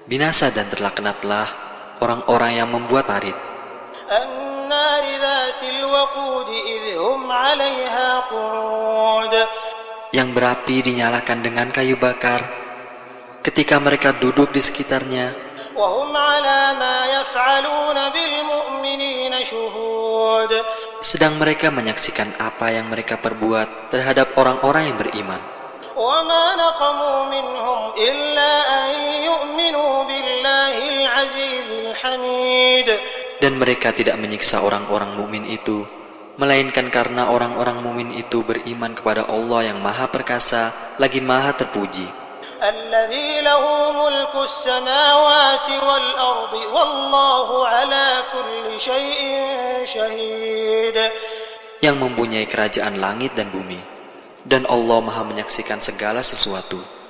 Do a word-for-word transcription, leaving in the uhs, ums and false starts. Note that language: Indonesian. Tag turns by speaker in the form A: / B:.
A: Binasa dan terlaknatlah orang-orang yang membuat parit,
B: النار ذات الوقود إذ هم عليها قعود
A: yang berapi dinyalakan dengan kayu bakar ketika mereka duduk di sekitarnya,
B: وهم على ما يفعلون بالمؤمنين شهود
A: sedang mereka menyaksikan apa yang mereka perbuat terhadap orang-orang yang beriman.
B: وما نقموا منهم إلا أن يؤمنوا بالله العزيز الحميد
A: Dan mereka tidak menyiksa orang-orang mukmin itu, melainkan karena orang-orang mukmin itu beriman kepada Allah yang Maha Perkasa lagi Maha Terpuji,
B: الذي له ملك السماوات والأرض والله على كل شيء شهيد
A: yang mempunyai kerajaan langit dan bumi, dan Allah Maha menyaksikan segala sesuatu.